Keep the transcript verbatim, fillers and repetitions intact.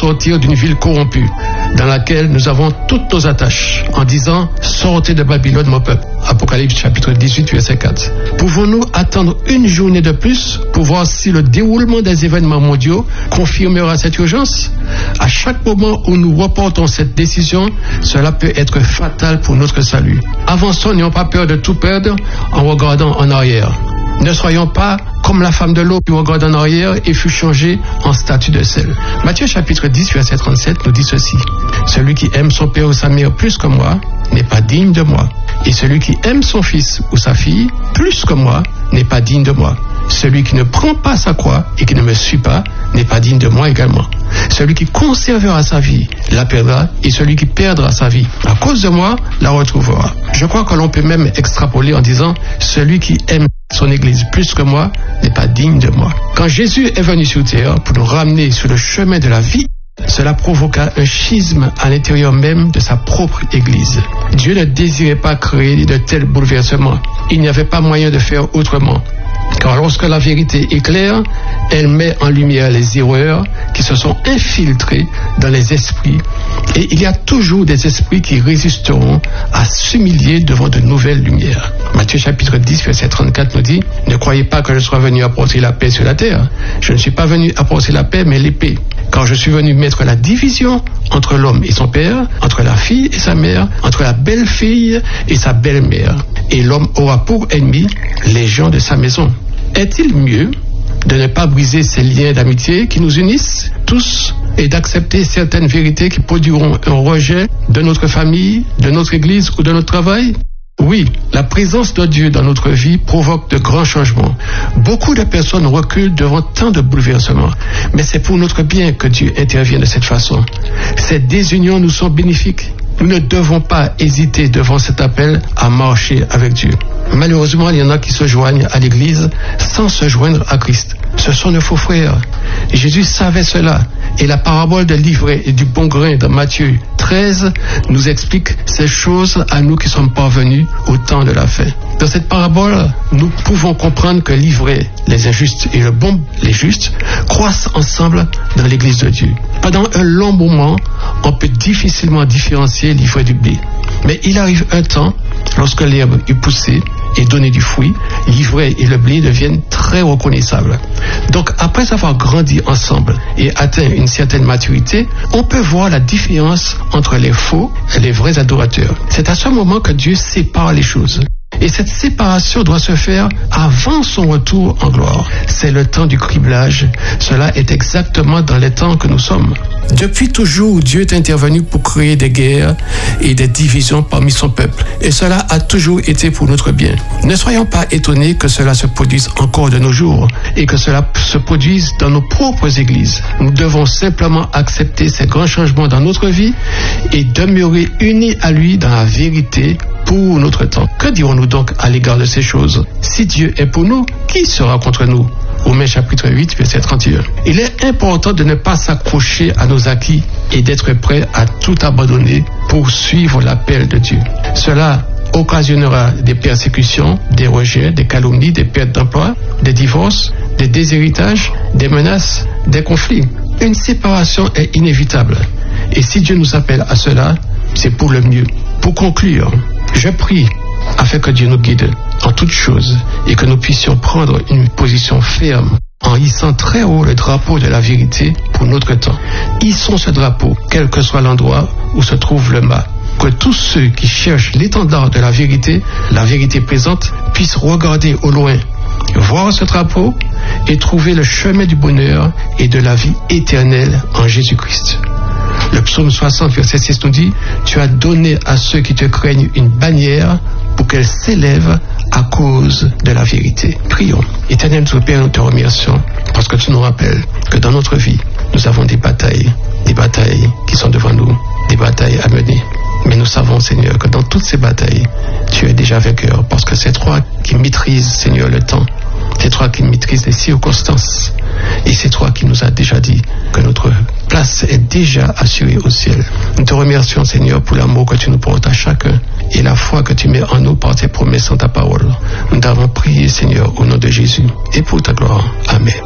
sortir d'une ville corrompue, dans laquelle nous avons toutes nos attaches, en disant « Sortez de Babylone, mon peuple ». Apocalypse chapitre dix-huit, verset quatre. Pouvons-nous attendre une journée de plus pour voir si le déroulement des événements mondiaux confirmera cette urgence? À chaque moment où nous reportons cette décision, cela peut être fatal pour notre salut. Avançons, n'ayons pas peur de tout perdre en regardant en arrière. Ne soyons pas comme la femme de l'eau qui regarde en arrière et fut changée en statue de sel. Matthieu chapitre dix, verset trente-sept nous dit ceci. Celui qui aime son père ou sa mère plus que moi n'est pas digne de moi. Et celui qui aime son fils ou sa fille plus que moi n'est pas digne de moi. Celui qui ne prend pas sa croix et qui ne me suit pas n'est pas digne de moi également. Celui qui conservera sa vie la perdra, et celui qui perdra sa vie à cause de moi la retrouvera. Je crois que l'on peut même extrapoler en disant celui qui aime son église plus que moi n'est pas digne de moi. Quand Jésus est venu sur terre pour nous ramener sur le chemin de la vie, cela provoqua un schisme à l'intérieur même de sa propre église. Dieu ne désirait pas créer de tels bouleversements. Il n'y avait pas moyen de faire autrement. Car lorsque la vérité est claire, elle met en lumière les erreurs qui se sont infiltrées dans les esprits. Et il y a toujours des esprits qui résisteront à s'humilier devant de nouvelles lumières. Matthieu chapitre dix, verset trente-quatre nous dit « Ne croyez pas que je sois venu apporter la paix sur la terre. Je ne suis pas venu apporter la paix, mais l'épée. Car je suis venu mettre la division entre l'homme et son père, entre la fille et sa mère, entre la belle-fille et sa belle-mère. Et l'homme aura pour ennemi les gens de sa maison. » Est-il mieux de ne pas briser ces liens d'amitié qui nous unissent tous et d'accepter certaines vérités qui produiront un rejet de notre famille, de notre église ou de notre travail? Oui, la présence de Dieu dans notre vie provoque de grands changements. Beaucoup de personnes reculent devant tant de bouleversements, mais c'est pour notre bien que Dieu intervient de cette façon. Ces désunions nous sont bénéfiques. Nous ne devons pas hésiter devant cet appel à marcher avec Dieu. Malheureusement, il y en a qui se joignent à l'Église sans se joindre à Christ. Ce sont nos faux frères. Jésus savait cela. Et la parabole de l'ivraie et du bon grain dans Matthieu treize nous explique ces choses à nous qui sommes parvenus au temps de la fin. Dans cette parabole, nous pouvons comprendre que l'ivraie, les injustes et le bon, les justes, croissent ensemble dans l'Église de Dieu. Pendant un long moment, on peut difficilement différencier l'ivraie du blé. Mais il arrive un temps, lorsque l'herbe est poussée et donné du fruit, l'ivraie et le blé deviennent très reconnaissables. Donc, après avoir grandi ensemble et atteint une certaine maturité, on peut voir la différence entre les faux et les vrais adorateurs. C'est à ce moment que Dieu sépare les choses. Et cette séparation doit se faire avant son retour en gloire. C'est le temps du criblage. Cela est exactement dans les temps que nous sommes. Depuis toujours, Dieu est intervenu pour créer des guerres et des divisions parmi son peuple. Et cela a toujours été pour notre bien. Ne soyons pas étonnés que cela se produise encore de nos jours et que cela se produise dans nos propres églises. Nous devons simplement accepter ces grands changements dans notre vie et demeurer unis à lui dans la vérité pour notre temps. Que dirons-nous donc à l'égard de ces choses? Si Dieu est pour nous, qui sera contre nous? Romains chapitre huit, verset trente et un. Il est important de ne pas s'accrocher à nos acquis et d'être prêt à tout abandonner pour suivre l'appel de Dieu. Cela occasionnera des persécutions, des rejets, des calomnies, des pertes d'emploi, des divorces, des déshéritages, des menaces, des conflits. Une séparation est inévitable. Et si Dieu nous appelle à cela, c'est pour le mieux. Pour conclure, je prie afin que Dieu nous guide en toutes choses et que nous puissions prendre une position ferme en hissant très haut le drapeau de la vérité pour notre temps. Hissons ce drapeau, quel que soit l'endroit où se trouve le mât. Que tous ceux qui cherchent l'étendard de la vérité, la vérité présente, puissent regarder au loin, voir ce drapeau et trouver le chemin du bonheur et de la vie éternelle en Jésus-Christ. Le psaume soixante, verset six nous dit « Tu as donné à ceux qui te craignent une bannière pour qu'elle s'élève à cause de la vérité. » Prions. Éternel notre Père, nous te remercions parce que tu nous rappelles que dans notre vie, nous avons des batailles, des batailles qui sont devant nous, des batailles à mener. Mais nous savons, Seigneur, que dans toutes ces batailles, tu es déjà vainqueur parce que c'est toi qui maîtrises, Seigneur, le temps. C'est toi qui maîtrises les circonstances. Et c'est toi qui nous as déjà dit que notre place est déjà assurée au ciel. Nous te remercions, Seigneur, pour l'amour que tu nous portes à chacun et la foi que tu mets en nous par tes promesses en ta parole. Nous t'avons prié, Seigneur, au nom de Jésus et pour ta gloire. Amen.